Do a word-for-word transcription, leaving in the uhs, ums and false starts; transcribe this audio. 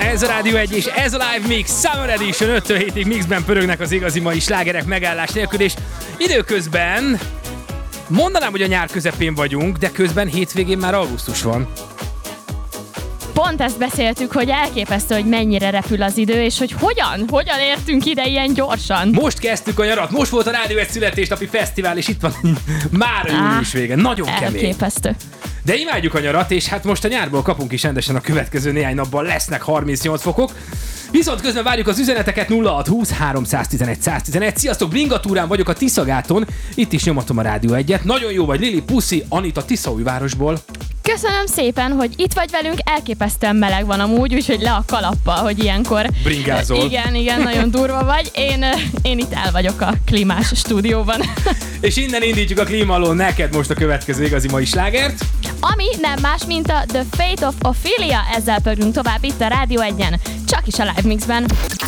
Ez a Rádió egy és ez a Live Mix Summer Edition. öttől hétig mixben pörögnek az igazi mai slágerek megállás nélkül, és időközben mondanám, hogy a nyár közepén vagyunk, de közben hétvégén már augusztus van. Pont ezt beszéltük, hogy elképesztő, hogy mennyire repül az idő, és hogy hogyan, hogyan értünk ide ilyen gyorsan. Most kezdtük a nyarat, most volt a Rádió egy születésnapi fesztivál, és itt van már a július vége. Nagyon kemény. Elképesztő. De imádjuk a nyarat, és hát most a nyárból kapunk is rendesen, a következő néhány napban lesznek harmincnyolc fokok. Viszont közben várjuk az üzeneteket nulla hat húsz háromszáztizenegy száztizenegy. Sziasztok, Bringatúrán vagyok a Tiszagáton, itt is nyomatom a Rádió egyet. Nagyon jó vagy, Lili, puszi, Anita Tiszaújvárosból. Köszönöm szépen, hogy itt vagy velünk, elképesztően meleg van amúgy, úgyhogy le a kalappal, hogy ilyenkor... Bringázol. Igen, igen, nagyon durva vagy. Én, én itt el vagyok a klímás stúdióban. És innen indítjuk a klíma alól neked most a következő igazi mai slágert. Ami nem más, mint a The Fate of Ophelia, ezzel pörgünk tovább itt a Rádió egyen, csak is a Live Mixben.